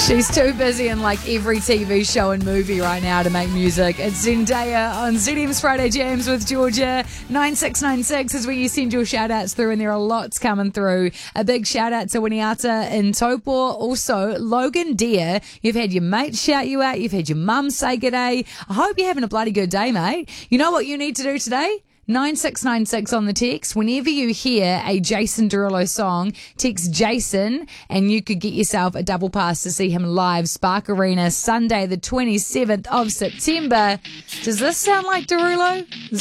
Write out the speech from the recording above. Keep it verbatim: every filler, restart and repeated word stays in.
She's too busy in like every T V show and movie right now to make music. It's Zendaya on Z D M's Friday Jams with Georgia. nine six nine six is where you send your shout outs through, and there are lots coming through. A big shout out to Winiata in Taupo. Also, Logan Deere. You've had your mate shout you out. You've had your mum say good day. I hope you're having a bloody good day, mate. You know what you need to do today? nine six nine six on the text. Whenever you hear a Jason Derulo song, text Jason and you could get yourself a double pass to see him live, Spark Arena, Sunday the twenty-seventh of September. Does this sound like Derulo?